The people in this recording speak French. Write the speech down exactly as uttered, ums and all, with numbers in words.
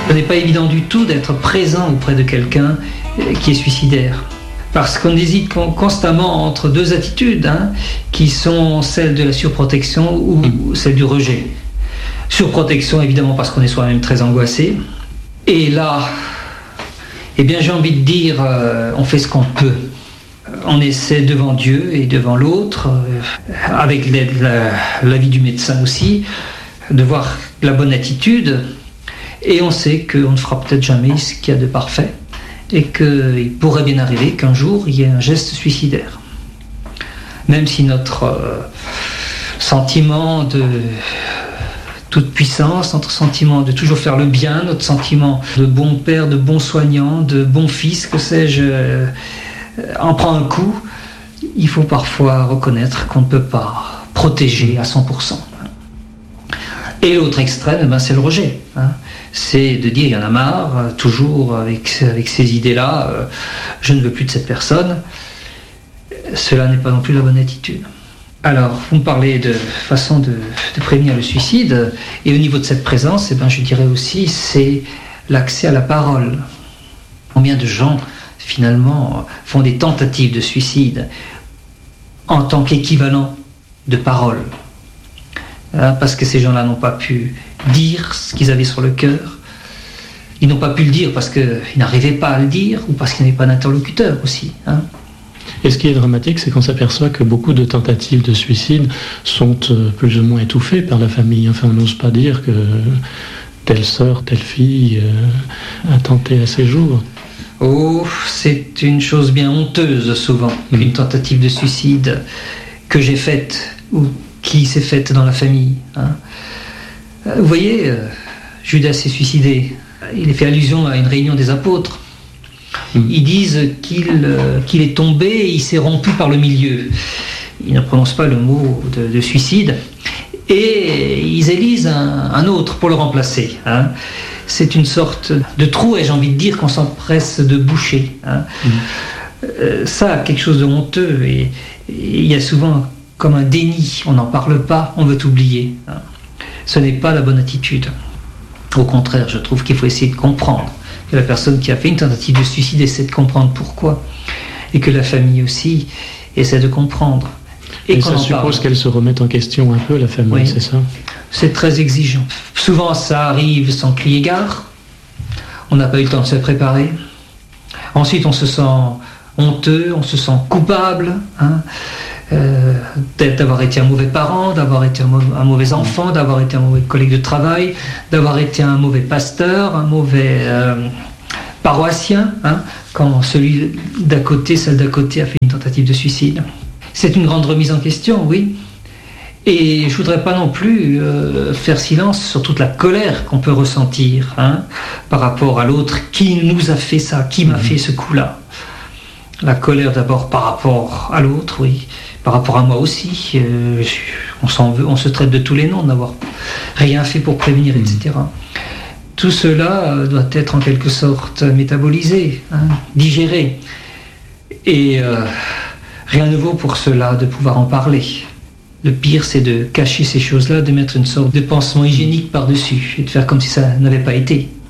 Ce n'est pas évident du tout d'être présent auprès de quelqu'un qui est suicidaire. Parce qu'on hésite constamment entre deux attitudes, hein, qui sont celles de la surprotection ou mmh. celle du rejet. Surprotection, évidemment, parce qu'on est soi-même très angoissé. Et là, eh bien, j'ai envie de dire, euh, on fait ce qu'on peut. On essaie devant Dieu et devant l'autre, euh, avec l'aide, la, l'avis du médecin aussi, de voir la bonne attitude. Et on sait qu'on ne fera peut-être jamais ce qu'il y a de parfait. Et qu'il pourrait bien arriver qu'un jour, il y ait un geste suicidaire. Même si notre euh, sentiment de toute puissance, notre sentiment de toujours faire le bien, notre sentiment de bon père, de bon soignant, de bon fils, que sais-je, euh, en prend un coup, il faut parfois reconnaître qu'on ne peut pas protéger à cent pour cent. Et l'autre extrême, ben, c'est le rejet. Hein. C'est de dire, il y en a marre, toujours avec, avec ces idées-là, euh, je ne veux plus de cette personne. Cela n'est pas non plus la bonne attitude. Alors, vous me parlez de façon de, de prévenir le suicide, et au niveau de cette présence, eh ben, je dirais aussi, c'est l'accès à la parole. Combien de gens, finalement, font des tentatives de suicide en tant qu'équivalent de parole, hein, parce que ces gens-là n'ont pas pu dire ce qu'ils avaient sur le cœur. Ils n'ont pas pu le dire parce qu'ils n'arrivaient pas à le dire, ou parce qu'il n'y avait pas d'interlocuteur aussi, hein. Et ce qui est dramatique, c'est qu'on s'aperçoit que beaucoup de tentatives de suicide sont euh, plus ou moins étouffées par la famille. Enfin, on n'ose pas dire que telle sœur, telle fille euh, a tenté à ses jours. Oh, c'est une chose bien honteuse souvent, mmh. une tentative de suicide que j'ai faite ou qui s'est faite dans la famille. Hein. Vous voyez, euh, Judas s'est suicidé. Il est fait allusion à une réunion des apôtres. Ils disent qu'il, euh, qu'il est tombé et il s'est rompu par le milieu. Ils ne prononcent pas le mot de, de suicide. Et ils élisent un, un autre pour le remplacer. Hein. C'est une sorte de trou, et j'ai envie de dire qu'on s'empresse de boucher. Hein. Mmh. Euh, ça, quelque chose de honteux. Et il y a souvent comme un déni. On n'en parle pas, on veut oublier. Hein. Ce n'est pas la bonne attitude. Au contraire, je trouve qu'il faut essayer de comprendre. Que la personne qui a fait une tentative de suicide essaie de comprendre pourquoi, et que la famille aussi essaie de comprendre. Et, et ça suppose qu'elle se remette en question un peu, la famille, oui. C'est ça ? C'est très exigeant. Souvent, ça arrive sans crier gare. On n'a pas eu le temps de se préparer. Ensuite, on se sent honteux, on se sent coupable, hein, euh, d'avoir été un mauvais parent, d'avoir été un mauvais, un mauvais enfant, d'avoir été un mauvais collègue de travail, d'avoir été un mauvais pasteur, un mauvais euh, paroissien, hein, quand celui d'à côté, celle d'à côté a fait une tentative de suicide. C'est une grande remise en question, oui. Et je ne voudrais pas non plus euh, faire silence sur toute la colère qu'on peut ressentir, hein, par rapport à l'autre qui nous a fait ça, qui m'a mmh. fait ce coup-là. La colère d'abord par rapport à l'autre, oui. Par rapport à moi aussi, euh, on s'en veut, on se traite de tous les noms, d'avoir rien fait pour prévenir, mmh. et cetera. Tout cela euh, doit être en quelque sorte métabolisé, hein, digéré. Et euh, rien ne vaut pour cela de pouvoir en parler. Le pire, c'est de cacher ces choses-là, de mettre une sorte de pansement hygiénique par-dessus et de faire comme si ça n'avait pas été.